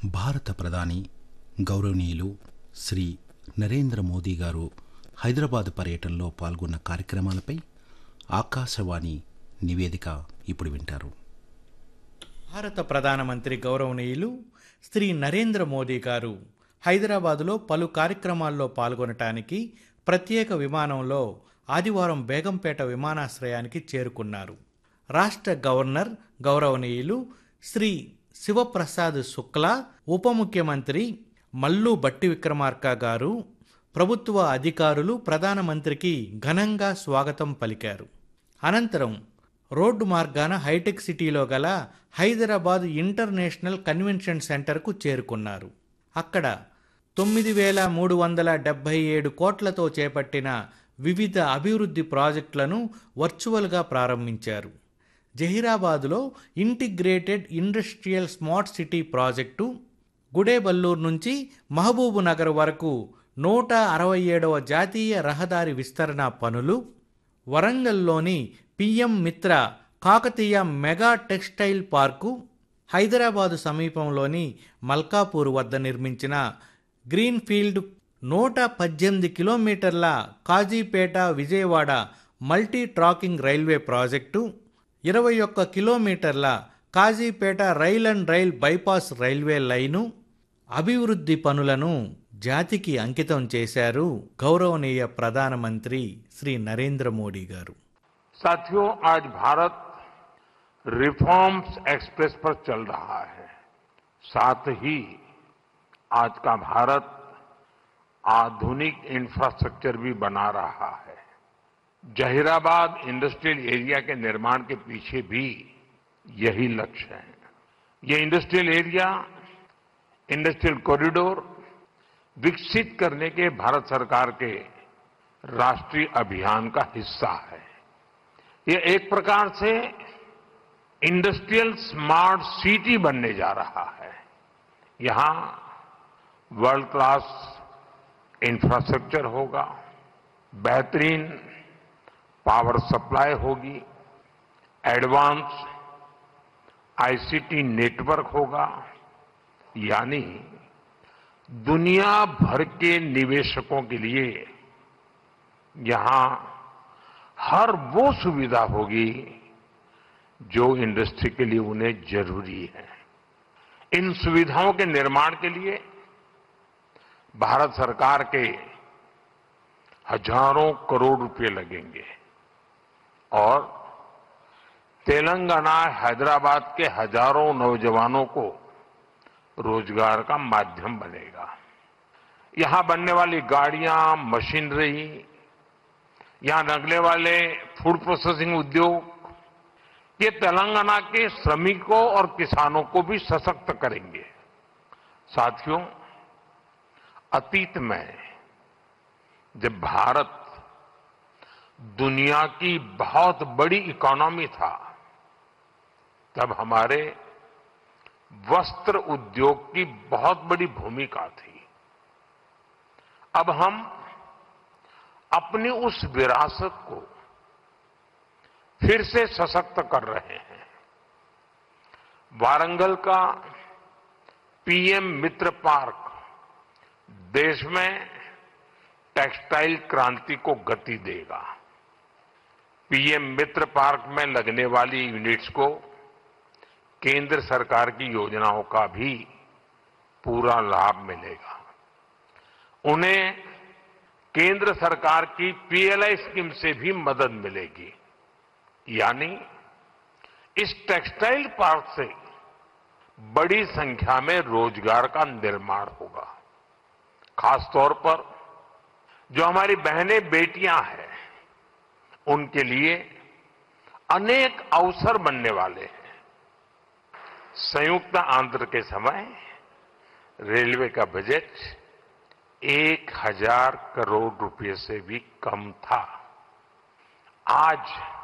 భారత ప్రధాని గౌరవనీయులు శ్రీ నరేంద్ర మోదీ గారు హైదరాబాద్ పర్యటనలో పాల్గొన్న కార్యక్రమాలపై ఆకాశవాణి నివేదిక ఇప్పుడు వింటారు. భారత ప్రధానమంత్రి గౌరవనీయులు శ్రీ నరేంద్ర మోదీ గారు హైదరాబాదులో పలు కార్యక్రమాల్లో పాల్గొనటానికి ప్రత్యేక విమానంలో ఆదివారం బేగంపేట విమానాశ్రయానికి చేరుకున్నారు. రాష్ట్ర గవర్నర్ గౌరవనీయులు శ్రీ శివప్రసాద్ శుక్లా, ఉప ముఖ్యమంత్రి మల్లు భట్టి విక్రమార్క గారు, ప్రభుత్వ అధికారులు ప్రధానమంత్రికి ఘనంగా స్వాగతం పలికారు. అనంతరం రోడ్డు మార్గాన హైటెక్ సిటీలో గల హైదరాబాద్ ఇంటర్నేషనల్ కన్వెన్షన్ సెంటర్కు చేరుకున్నారు. అక్కడ 9,377 కోట్లతో చేపట్టిన వివిధ అభివృద్ధి ప్రాజెక్టులను వర్చువల్గా ప్రారంభించారు. జహీరాబాద్లో integrated industrial smart city project, Gudeballur నుంచి మహబూబ్ నగర్ వరకు 167వ జాతీయ రహదారి విస్తరణ పనులు, వరంగల్లోని పిఎం మిత్ర Kakatiya mega textile park, Hyderabad సమీపంలోని మల్కాపూర్ వద్ద నిర్మించిన గ్రీన్ఫీల్డ్ 118 కిలోమీటర్ల Kazipet Vijayawada multi tracking railway project, 21 కిలోమీటర్ల Kazipet rail and rail bypass railway line అభివృద్ధి పనులను జాతికి అంకితం చేశారు గౌరవనీయ ప్రధానమంత్రి శ్రీ నరేంద్ర మోడీ గారు. साथियों, आज भारत रिफॉर्म्स एक्सप्रेस पर चल रहा है. साथ ही आज का भारत आधुनिक इंफ्रास्ट्रक्चर भी बना रहा है. जहीराबाद इंडस्ट्रियल एरिया के निर्माण के पीछे भी यही लक्ष्य है. ये इंडस्ट्रियल एरिया, इंडस्ट्रियल कॉरिडोर विकसित करने के भारत सरकार के राष्ट्रीय अभियान का हिस्सा है. ये एक प्रकार से इंडस्ट्रियल स्मार्ट सिटी बनने जा रहा है. यहां वर्ल्ड क्लास इंफ्रास्ट्रक्चर होगा, बेहतरीन पावर सप्लाई होगी, एडवांस आईसीटी नेटवर्क होगा. यानी दुनिया भर के निवेशकों के लिए यहां हर वो सुविधा होगी जो इंडस्ट्री के लिए उन्हें जरूरी है. इन सुविधाओं के निर्माण के लिए भारत सरकार के हजारों करोड़ रुपए लगेंगे और तेलंगाना, हैदराबाद के हजारों नौजवानों को रोजगार का माध्यम बनेगा. यहां बनने वाली गाड़ियां, मशीनरी, यहां लगने वाले फूड प्रोसेसिंग उद्योग, ये तेलंगाना के श्रमिकों और किसानों को भी सशक्त करेंगे. साथियों, अतीत में जब भारत दुनिया की बहुत बड़ी इकोनॉमी था, तब हमारे वस्त्र उद्योग की बहुत बड़ी भूमिका थी. अब हम अपनी उस विरासत को फिर से सशक्त कर रहे हैं. वारंगल का पीएम मित्र पार्क देश में टेक्सटाइल क्रांति को गति देगा. पीएम मित्र पार्क में लगने वाली यूनिट्स को केंद्र सरकार की योजनाओं का भी पूरा लाभ मिलेगा. उन्हें केंद्र सरकार की पीएलआई स्कीम से भी मदद मिलेगी. यानी इस टेक्सटाइल पार्क से बड़ी संख्या में रोजगार का निर्माण होगा. खासतौर पर जो हमारी बहनें बेटियां हैं, उनके लिए अनेक अवसर बनने वाले हैं. संयुक्त आंध्र के समय रेलवे का बजट 1,000 करोड़ रुपए से भी कम था. आज